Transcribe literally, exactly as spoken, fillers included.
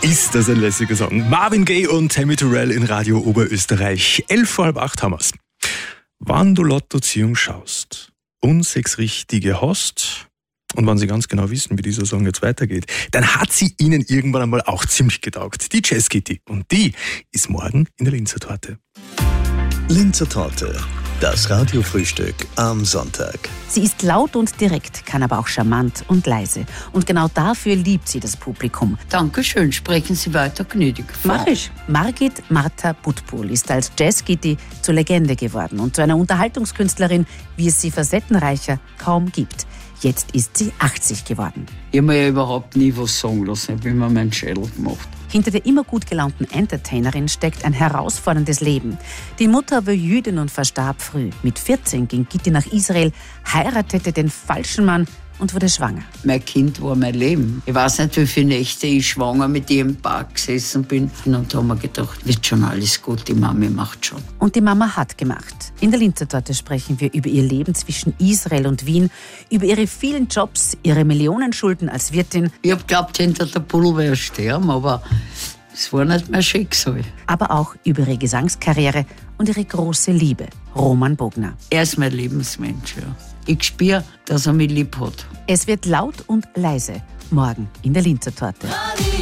Ist das ein lässiger Song? Marvin Gaye und Tammy Terrell in Radio Oberösterreich. Elf vor halb acht haben wir's. Wann du Lottoziehung schaust und sechs richtige hast und wenn Sie ganz genau wissen, wie dieser Song jetzt weitergeht, dann hat sie Ihnen irgendwann einmal auch ziemlich getaugt. Die Jazz Kitty. Und die ist morgen in der Linzer Torte. Linzer Torte. Das Radiofrühstück am Sonntag. Sie ist laut und direkt, kann aber auch charmant und leise. Und genau dafür liebt sie das Publikum. Dankeschön, sprechen Sie weiter, gnädig. Mach ich. Margit Martha Budpohl ist als Jazzkitty zur Legende geworden und zu einer Unterhaltungskünstlerin, wie es sie facettenreicher kaum gibt. Jetzt ist sie achtzig geworden. Ich habe mir ja überhaupt nie was sagen lassen, ich habe immer meinen Schädel gemacht. Hinter der immer gut gelaunten Entertainerin steckt ein herausforderndes Leben. Die Mutter war Jüdin und verstarb früh. Mit vierzehn ging Gitti nach Israel, heiratete den falschen Mann und wurde schwanger. Mein Kind war mein Leben. Ich weiß nicht, wie viele Nächte ich schwanger mit ihr im Park gesessen bin. Und da haben wir gedacht, wird schon alles gut, die Mami macht schon. Und die Mama hat gemacht. In der Linzer Torte sprechen wir über ihr Leben zwischen Israel und Wien, über ihre vielen Jobs, ihre Millionenschulden als Wirtin. Ich hab geglaubt, hinter der Puddel werde ich sterben, aber es war nicht mein Schicksal. Aber auch über ihre Gesangskarriere und ihre große Liebe, Roman Bogner. Er ist mein Lebensmensch, ja. Ich spüre, dass er mich lieb hat. Es wird laut und leise, morgen in der Linzer Torte.